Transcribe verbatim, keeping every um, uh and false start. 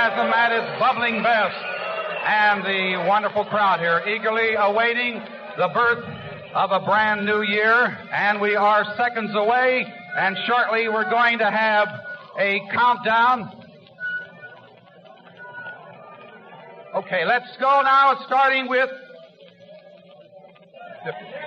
enthusiasm at its bubbling best. And the wonderful crowd here eagerly awaiting the birth of a brand new year. And we are seconds away, and shortly we're going to have a countdown. Okay, let's go now, starting with...